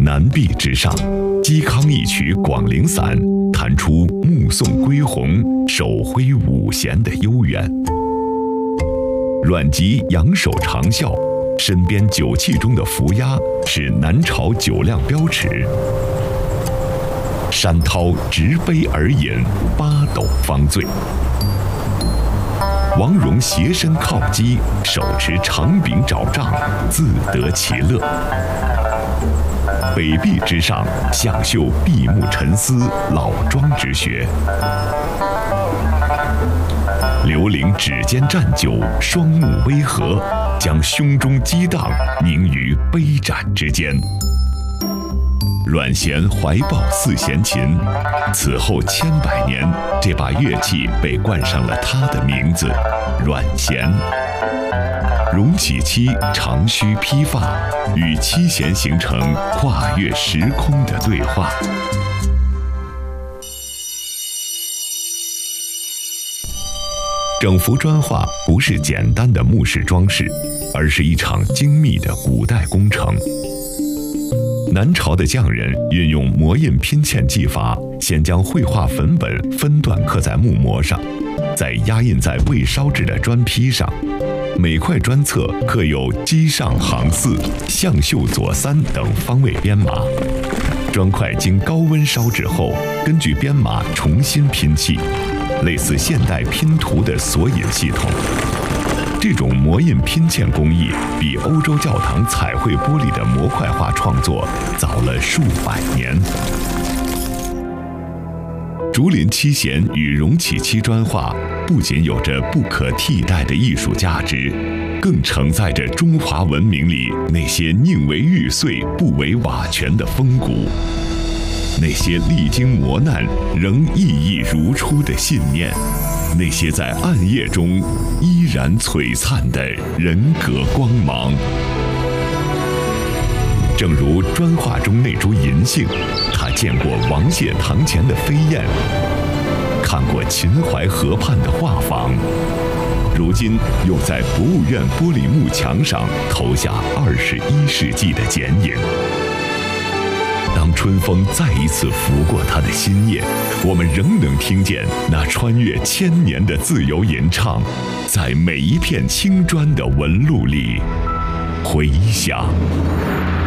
南壁之上，嵇康一曲《广陵散》，弹出目送归鸿，手挥五弦的悠远。阮籍仰首长啸，身边酒器中的浮鸦是南朝酒量标尺。山涛执杯而饮，八斗方醉。王戎斜身靠击，手持长柄找杖，自得其乐。北壁之上，向秀闭目沉思，老庄之学。刘伶指尖蘸酒，双目微合，将胸中激荡凝于杯盏之间。阮咸怀抱四弦琴，此后千百年，这把乐器被冠上了他的名字——阮咸。荣启期长须披发，与七弦形成跨越时空的对话。整幅砖画不是简单的木饰装饰，而是一场精密的古代工程。南朝的匠人运用模印拼嵌技法，先将绘画粉本分段刻在木模上，再压印在未烧制的砖坯上。每块砖侧刻有箕上行4、向秀左3等方位编码。砖块经高温烧制后，根据编码重新拼砌，类似现代拼图的索引系统。这种模印拼嵌工艺比欧洲教堂彩绘玻璃的模块化创作早了数百年。竹林七弦与荣启期砖画不仅有着不可替代的艺术价值，更承载着中华文明里那些宁为玉碎不为瓦全的风骨，那些历经磨难仍熠熠如初的信念，那些在暗夜中依然璀璨的人格光芒。正如砖画中那株银杏，他见过王谢堂前的飞燕，看过秦淮河畔的画舫，如今又在博物院玻璃幕墙上投下21世纪的剪影。当春风再一次拂过他的心叶，我们仍能听见那穿越千年的自由吟唱，在每一片青砖的纹路里回响。